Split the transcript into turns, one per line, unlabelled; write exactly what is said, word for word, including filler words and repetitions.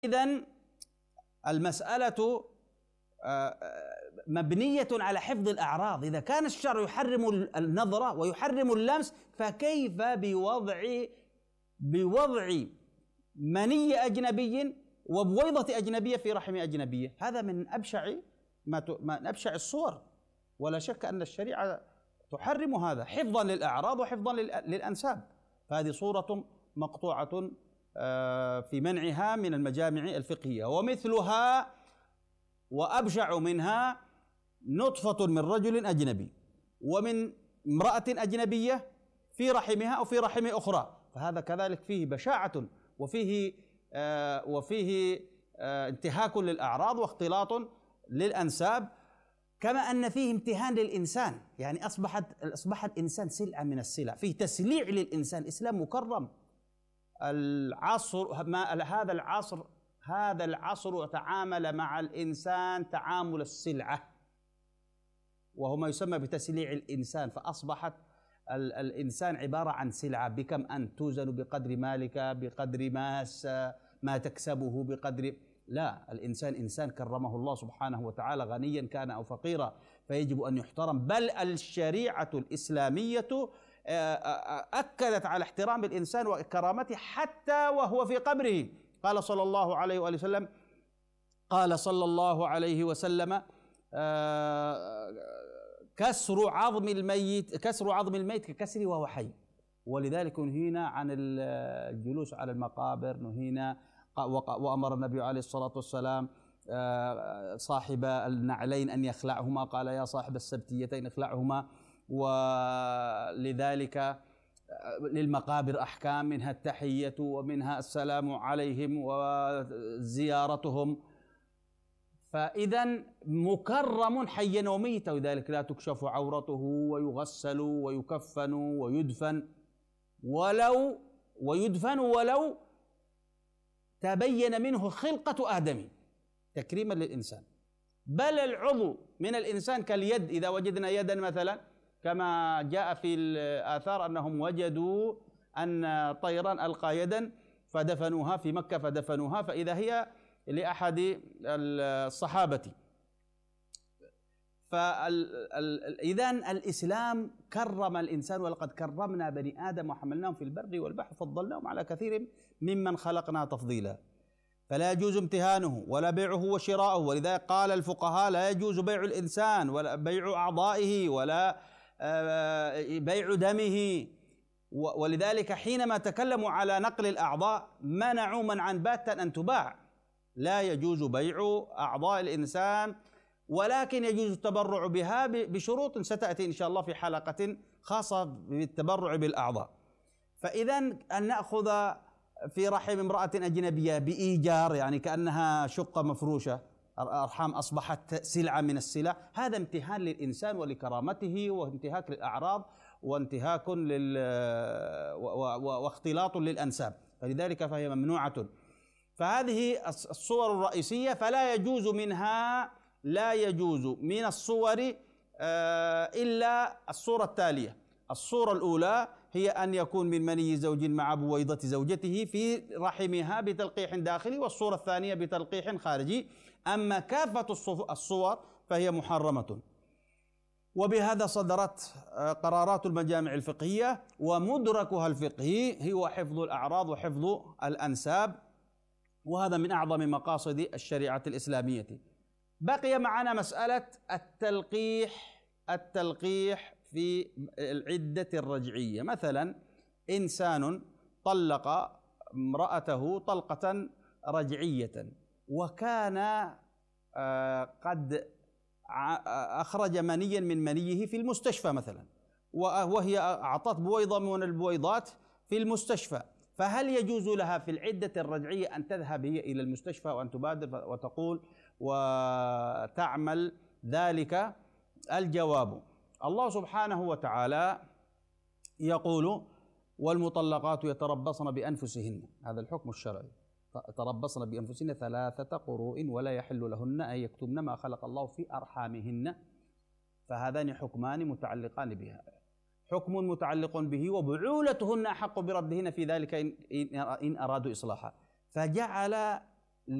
إذن المسألة مبنية على حفظ الأعراض. إذا كان الشرع يحرم النظر ويحرم اللمس، فكيف بوضع بوضع مني أجنبي وبويضة أجنبية في رحم أجنبية؟ هذا من أبشع ما من أبشع الصور، ولا شك أن الشريعة تحرم هذا حفظا للأعراض وحفظا للأنساب. فهذه صورة مقطوعة في منعها من المجامع الفقهية. ومثلها وأبشع منها نطفة من رجل أجنبي ومن امرأة أجنبية في رحمها أو في رحم أخرى، فهذا كذلك فيه بشاعة وفيه آه وفيه آه انتهاك للأعراض واختلاط للأنساب، كما أن فيه امتهان للإنسان. يعني أصبحت أصبح الإنسان سلعة من السلع، فيه تسليع للإنسان. الإسلام مكرم. العصر ما هذا العصر هذا العصر تعامل مع الإنسان تعامل السلعة، وهو ما يسمى بتسليع الإنسان. فأصبحت ال الإنسان عبارة عن سلعة، بكم أن توزن بقدر مالك، بقدر ما ما تكسبه، بقدر لا. الإنسان إنسان كرمه الله سبحانه وتعالى، غنيا كان أو فقيرا، فيجب أن يحترم. بل الشريعة الإسلامية أكدت على احترام الإنسان وكرامته حتى وهو في قبره. قال صلى الله عليه وآله وسلم قال صلى الله عليه وسلم كسر عظم الميت كسر عظم الميت ككسره وهو حي. ولذلك نهينا عن الجلوس على المقابر، نهينا. وأمر النبي عليه الصلاة والسلام صاحب النعلين أن يخلعهما، قال يا صاحب السبتيتين اخلعهما. ولذلك للمقابر أحكام، منها التحية ومنها السلام عليهم وزيارتهم. فإذا مكرم حيا وميتا، وذلك لا تكشف عورته ويغسل ويكفن ويدفن ولو ويدفن ولو تبين منه خلقة آدم، تكريما للإنسان. بل العضو من الإنسان كاليد، إذا وجدنا يدا مثلا، كما جاء في الآثار أنهم وجدوا أن طيرا ألقى يدا فدفنوها في مكة، فدفنوها فإذا هي لأحد الصحابة. فإذن الإسلام كرم الإنسان، ولقد كرمنا بني آدم وحملناهم في البر والبحر وفضلناهم على كثير ممن خلقنا تفضيلا. فلا يجوز امتهانه ولا بيعه وشراؤه. ولذلك قال الفقهاء لا يجوز بيع الإنسان ولا بيع أعضائه ولا بيع دمه. ولذلك حينما تكلموا على نقل الأعضاء منعوا منعا باتا أن تباع. لا يجوز بيع أعضاء الإنسان، ولكن يجوز التبرع بها بشروط ستأتي إن شاء الله في حلقة خاصة بالتبرع بالأعضاء. فإذا أن نأخذ في رحم امرأة أجنبية بإيجار، يعني كأنها شقة مفروشة، الأرحام أصبحت سلعة من السلع، هذا امتهان للإنسان ولكرامته، وانتهاك للأعراض، وانتهاك لل واختلاط للأنساب. فلذلك فهي ممنوعة. فهذه الصور الرئيسية، فلا يجوز منها لا يجوز من الصور إلا الصورة التالية. الصورة الأولى هي أن يكون من مني زوج مع بويضة زوجته في رحمها بتلقيح داخلي، والصورة الثانية بتلقيح خارجي. أما كافة الصور فهي محرمة. وبهذا صدرت قرارات المجامع الفقهية، ومدركها الفقهي هو حفظ الأعراض وحفظ الأنساب، وهذا من أعظم مقاصد الشريعة الإسلامية. بقي معنا مسألة التلقيح التلقيح في العدة الرجعية. مثلا إنسان طلق امرأته طلقة رجعية، وكان قد أخرج منيا من منيه في المستشفى مثلا، وهي أعطت بويضة من البويضات في المستشفى، فهل يجوز لها في العدة الرجعية أن تذهب هي إلى المستشفى وأن تبادر وتقول وتعمل ذلك؟ الجواب: الله سبحانه وتعالى يقول: والمطلقات يتربصن بأنفسهن، هذا الحكم الشرعي، يتربصن بأنفسهن ثلاثة قروء ولا يحل لهن أن يكتمن ما خلق الله في أرحامهن. فهذان حكمان متعلقان بها، حكم متعلق به وبعولتهن أحق بردهن في ذلك إن أرادوا إصلاحا. فجعل